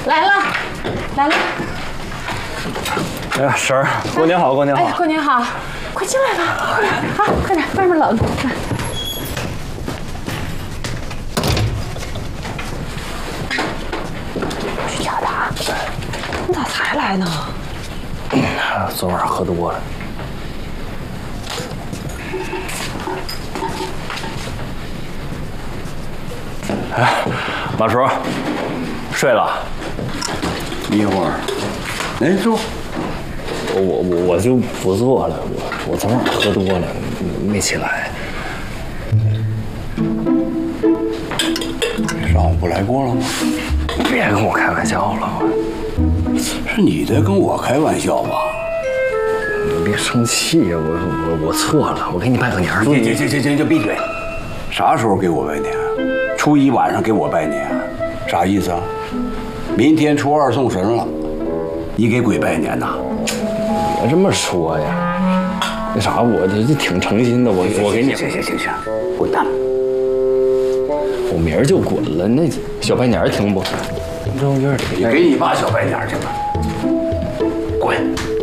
来了，来了。 哎呀，婶儿，过年好，过年好！ 哎，过年好，快进来吧，快点啊，快点，外面冷。去叫他，你咋才来呢？ 昨晚喝多了。哎，马叔，睡了？ 一会儿，来坐。 我就不坐了，我昨晚喝多了，没起来。 上午不来过了吗？ 别跟我开玩笑了， 是你在跟我开玩笑吧？ 你别生气呀，我错了，我给你拜个年。 行，就闭嘴。啥时候给我拜年？初一晚上给我拜年，啥意思啊？明天初二送神了，你给鬼拜年呐？ 别这么说呀，那啥，我这挺诚心的，我给你。 行，滚蛋！ 我明儿就滚了，那小拜年听不？中间你给你爸小拜年去吧，滚！